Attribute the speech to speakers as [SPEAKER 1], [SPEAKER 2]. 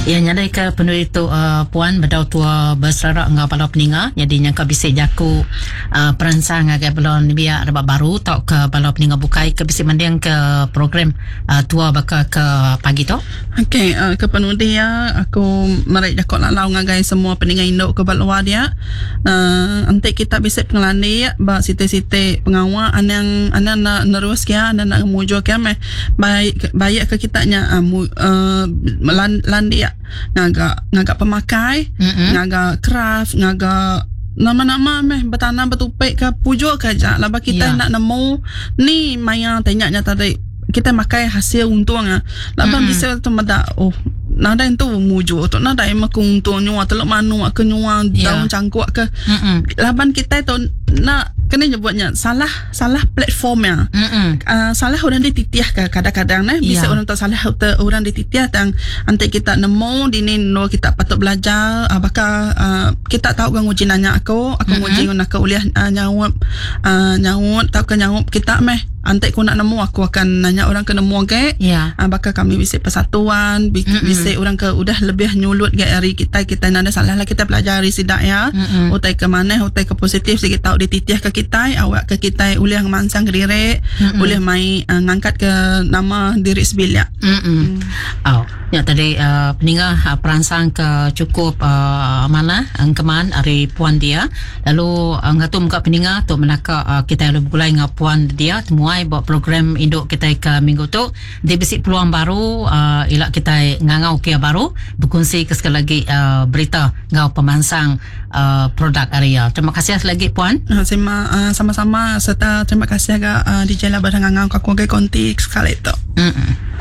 [SPEAKER 1] Ya nyadai ke penuh itu puan bedau tua berserak ngah pada peninga jadi yang ke bisik jaku peransang agak belum biar dapat baru tau ke bala peninga bukai ke bisik mandiang ke program tua baka ke pagi tu.
[SPEAKER 2] Okey, ke penuh dia aku merik jakok lalau ngagai semua peninga induk ke balua dia. Nanti kita bisik pengelandi ba site-site pengawal anang nak nerus kia nak mujo kia meh baik ke kitanya landi ngaga pemakai, ngaga craft, ngaga nama-nama meh bertanam bertupik ke pujuk ke aja laba kita nak nemu ni maya tanya tadi kita makai hasil untung laba bisa tu mada nada itu mujo tu nada emak untung nyua teluk manu ke nyua daun cangkuk ke laban kita tu nak kena nyebutnya salah platformnya salah orang dititiah ke kadang-kadang bisa orang tu salah orang dititiah dan nanti kita nemu di ni no kita patut belajar bakal kita tahu kan uji nanya aku uji nak ke uliah nyawut tahu ke nyawut kita meh nanti aku nak nemu aku akan nanya orang ke nemu ke bakal kami bisa persatuan bisa orang ke udah lebih nyulut ke hari kita nada salah lah kita pelajari sidak ya utai ke mana utai ke positif sikit tahu dititiah ke kita awak ke kita uliah mansang diri boleh mai ngangkat ke nama diri sebilia
[SPEAKER 1] ya tadi peninga peransang ke cukup mana angkeman hari puan dia lalu ngatum ke peninga tu menaka kita lebih mulai ngah puan dia temuai buat program induk kita ke minggu tu dia bisik peluang baru ilak kita ngangau kia baru berkongsi ke sekali lagi berita ngau pemansang produk area. Terima kasih lagi puan.
[SPEAKER 2] Sama-sama serta terima kasih agak DJ lah barang ngangau kaku ke konti sekali tu.